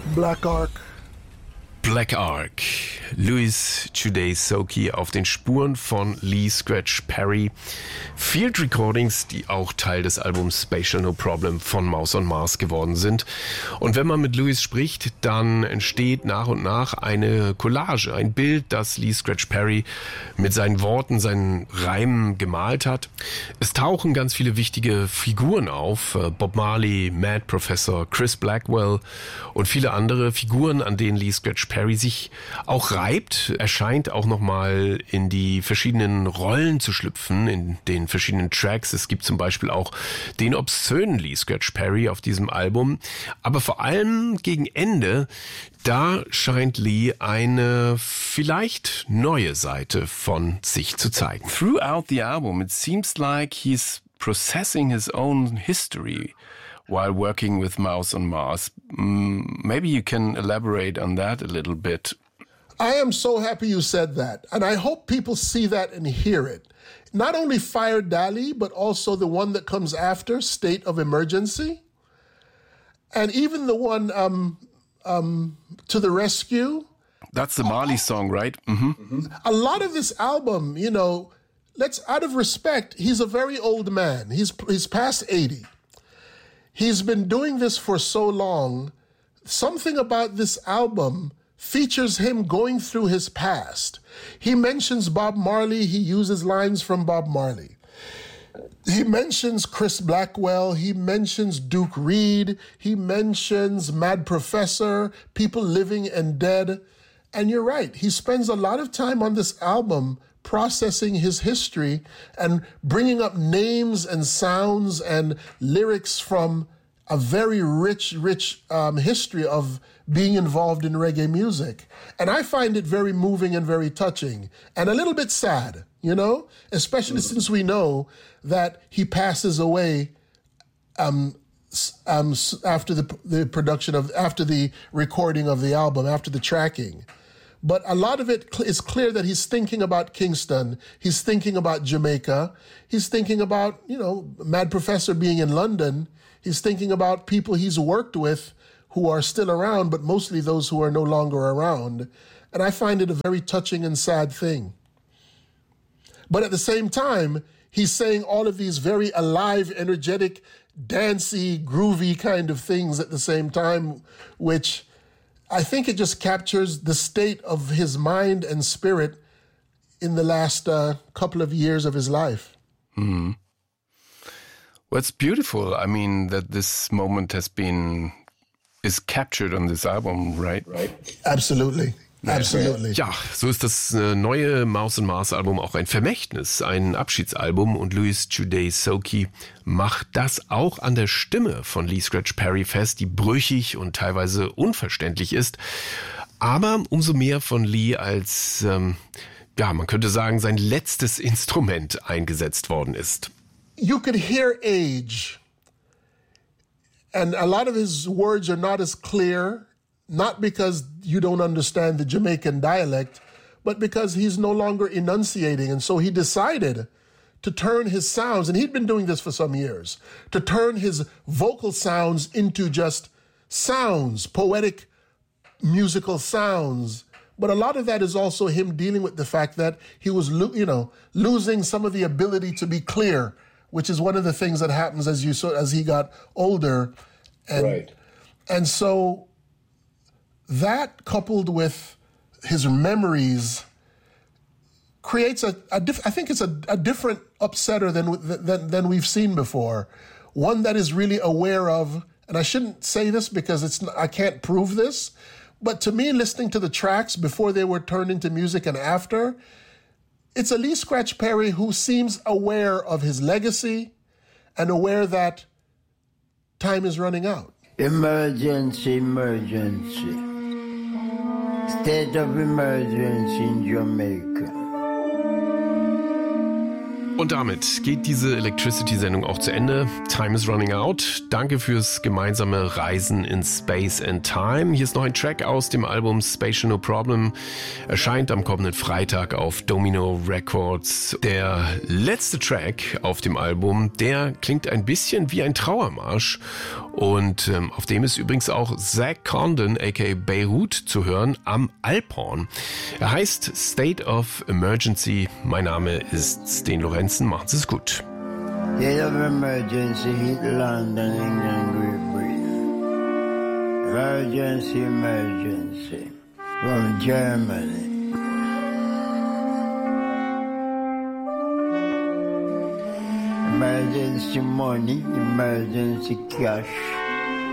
Black Ark. Black Ark. Louis Tchuday-Soki auf den Spuren von Lee Scratch Perry. Field Recordings, die auch Teil des Albums Spatial No Problem von Mouse on Mars geworden sind. Und wenn man mit Louis spricht, dann entsteht nach und nach eine Collage, ein Bild, das Lee Scratch Perry mit seinen Worten, seinen Reimen gemalt hat. Es tauchen ganz viele wichtige Figuren auf. Bob Marley, Mad Professor, Chris Blackwell und viele andere Figuren, an denen Lee Scratch Perry sich auch reibt. Er scheint auch nochmal in die verschiedenen Rollen zu schlüpfen, in den verschiedenen Tracks. Es gibt zum Beispiel auch den obszönen Lee Scratch Perry auf diesem Album. Aber vor allem gegen Ende, da scheint Lee eine vielleicht neue Seite von sich zu zeigen. Throughout the album, it seems like he's processing his own history while working with Mouse on Mars. Maybe you can elaborate on that a little bit. I am so happy you said that, and I hope people see that and hear it. Not only Fire Dali, but also the one that comes after, State of Emergency, and even the one To the Rescue. That's the Marley song, right? Mm-hmm. A lot of this album, you know, out of respect, he's a very old man. He's past 80. He's been doing this for so long. Something about this album features him going through his past. He mentions Bob Marley. He uses lines from Bob Marley. He mentions Chris Blackwell. He mentions Duke Reed. He mentions Mad Professor, people living and dead. And you're right. He spends a lot of time on this album processing his history and bringing up names and sounds and lyrics from a very rich history of being involved in reggae music. And I find it very moving and very touching and a little bit sad, you know, especially since we know that he passes away after the production after the recording of the album, after the tracking. But a lot of it is clear that he's thinking about Kingston. He's thinking about Jamaica. He's thinking about, you know, Mad Professor being in London. He's thinking about people he's worked with who are still around, but mostly those who are no longer around. And I find it a very touching and sad thing. But at the same time, he's saying all of these very alive, energetic, dancey, groovy kind of things at the same time, which I think it just captures the state of his mind and spirit in the last couple of years of his life. Mm-hmm. Well, it's beautiful. I mean, that this moment is captured on this album, right? Absolutely. Absolutely. Ja, so ist das neue Mouse on Mars Album auch ein Vermächtnis, ein Abschiedsalbum, und Louis Tchuday-Soki macht das auch an der Stimme von Lee Scratch Perry fest, die brüchig und teilweise unverständlich ist, aber umso mehr von Lee als, man könnte sagen, sein letztes Instrument eingesetzt worden ist. You could hear age, and a lot of his words are not as clear. Not because you don't understand the Jamaican dialect, but because he's no longer enunciating. And so he decided to turn his sounds, and he'd been doing this for some years, to turn his vocal sounds into just sounds, poetic, musical sounds. But a lot of that is also him dealing with the fact that he was, losing some of the ability to be clear, which is one of the things that happens as he got older. And, right. And so that, coupled with his memories, creates I think it's a different upsetter than we've seen before. One that is really aware of, and I shouldn't say this because I can't prove this, but to me, listening to the tracks before they were turned into music and after, it's a Lee Scratch Perry who seems aware of his legacy and aware that time is running out. Emergency. State of emergency in Jamaica. Und damit geht diese Electricity-Sendung auch zu Ende. Time is running out. Danke fürs gemeinsame Reisen in Space and Time. Hier ist noch ein Track aus dem Album Spatial No Problem. Erscheint am kommenden Freitag auf Domino Records. Der letzte Track auf dem Album, der klingt ein bisschen wie ein Trauermarsch. Und auf dem ist übrigens auch Zach Condon, aka Beirut, zu hören am Alphorn. Er heißt State of Emergency. Mein Name ist Sten Lorenzen. Machen Sie es gut. State of emergency hit London, England, Great Britain. Emergency, emergency from Germany. Emergency money, emergency cash.